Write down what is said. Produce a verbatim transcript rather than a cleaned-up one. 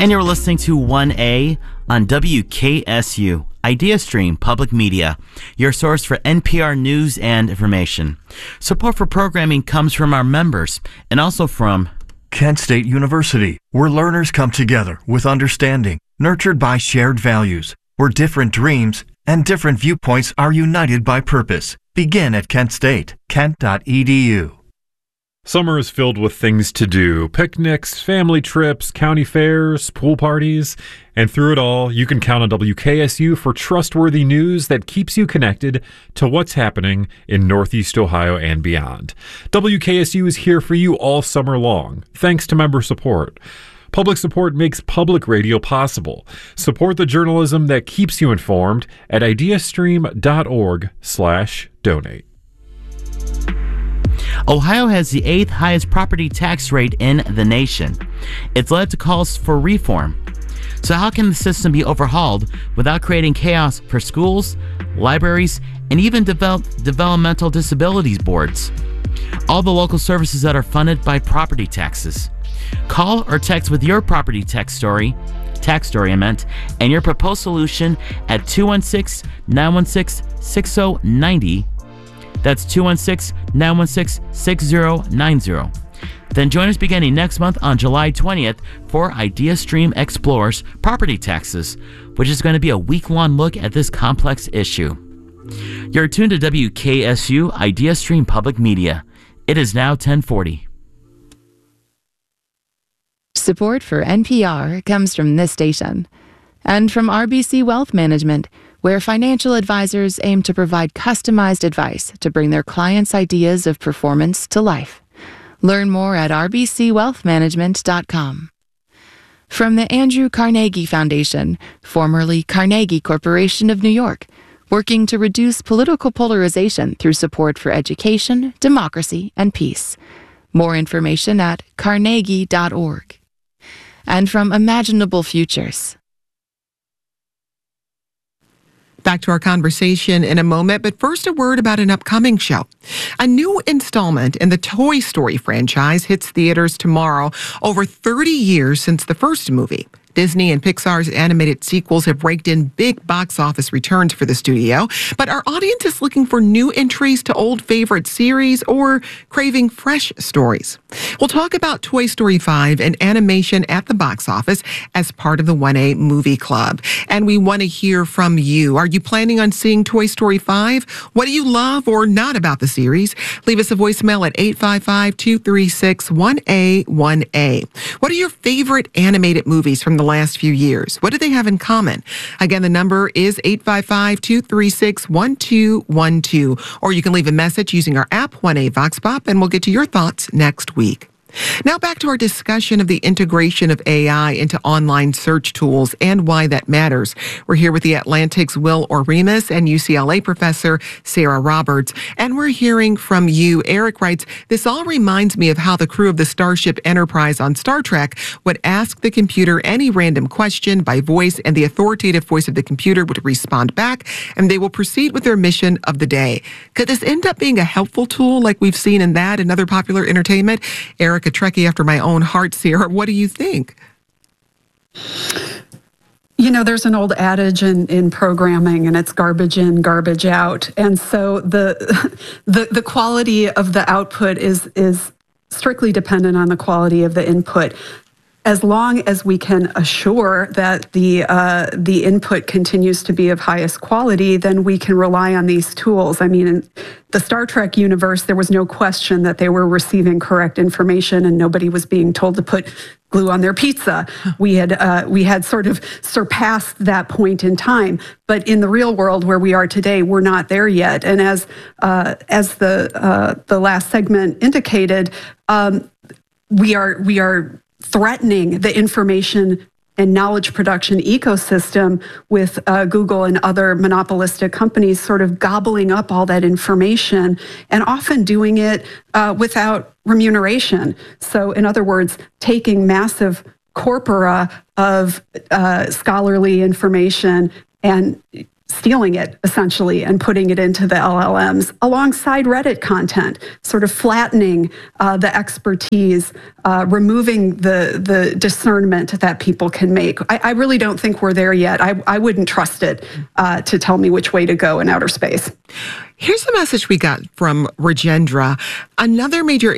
And you're listening to one A on W K S U, IdeaStream Public Media, your source for N P R news and information. Support for programming comes from our members and also from Kent State University, where learners come together with understanding, nurtured by shared values, where different dreams and different viewpoints are united by purpose. Begin at Kent State, kent dot e d u. Summer is filled with things to do: picnics, family trips, county fairs, pool parties. And through it all, you can count on W K S U for trustworthy news that keeps you connected to what's happening in Northeast Ohio and beyond. W K S U is here for you all summer long, thanks to member support. Public support makes public radio possible. Support the journalism that keeps you informed at ideastream.org slash donate. Ohio has the eighth highest property tax rate in the nation. It's led to calls for reform. So how can the system be overhauled without creating chaos for schools, libraries, and even develop, developmental disabilities boards? All the local services that are funded by property taxes. Call or text with your property tax story, tax story I meant, and your proposed solution at two one six, nine one six, six zero nine zero. That's two one six, nine one six, six zero nine zero. Then join us beginning next month on July twentieth for IdeaStream Explores Property Taxes, which is going to be a week-long look at this complex issue. You're tuned to W K S U IdeaStream Public Media. It is now ten forty. Support for N P R comes from this station and from R B C Wealth Management, where financial advisors aim to provide customized advice to bring their clients' ideas of performance to life. Learn more at r b c wealth management dot com. From the Andrew Carnegie Foundation, formerly Carnegie Corporation of New York, working to reduce political polarization through support for education, democracy, and peace. More information at carnegie dot org. And from Imaginable Futures. Back to our conversation in a moment, but first a word about an upcoming show. A new installment in the Toy Story franchise hits theaters tomorrow, over thirty years since the first movie. Disney and Pixar's animated sequels have raked in big box office returns for the studio, but our audience is looking for new entries to old favorite series or craving fresh stories. We'll talk about Toy Story five and animation at the box office as part of the one A Movie Club. And we want to hear from you. Are you planning on seeing Toy Story five? What do you love or not about the series? Leave us a voicemail at eight five five, two three six, one A one A. What are your favorite animated movies from the last few years? What do they have in common? Again, the number is eight five five, two three six, one two one two. Or you can leave a message using our app, one A Vox Pop, and we'll get to your thoughts next week. Now back to our discussion of the integration of A I into online search tools and why that matters. We're here with the Atlantic's Will Oremus and U C L A professor Sarah Roberts, and we're hearing from you. Eric writes, "This all reminds me of how the crew of the Starship Enterprise on Star Trek would ask the computer any random question by voice, and the authoritative voice of the computer would respond back, and they will proceed with their mission of the day." Could this end up being a helpful tool like we've seen in that and other popular entertainment? Eric, a Trekkie after my own heart, Sarah, what do you think? You know, there's an old adage in, in programming, and it's garbage in, garbage out. And so the the the quality of the output is is strictly dependent on the quality of the input. As long as we can assure that the uh, the input continues to be of highest quality, then we can rely on these tools. I mean, in the Star Trek universe, there was no question that they were receiving correct information, and nobody was being told to put glue on their pizza. We had uh, we had sort of surpassed that point in time. But in the real world where we are today, we're not there yet. And as uh, as the uh, the last segment indicated, um, we are we are. threatening the information and knowledge production ecosystem with uh, Google and other monopolistic companies sort of gobbling up all that information and often doing it uh, without remuneration. So in other words, taking massive corpora of uh, scholarly information and stealing it essentially and putting it into the L L Ms alongside Reddit content, sort of flattening uh, the expertise, uh, removing the the discernment that people can make. I, I really don't think we're there yet. I, I wouldn't trust it uh, to tell me which way to go in outer space. Here's the message we got from Rajendra. Another major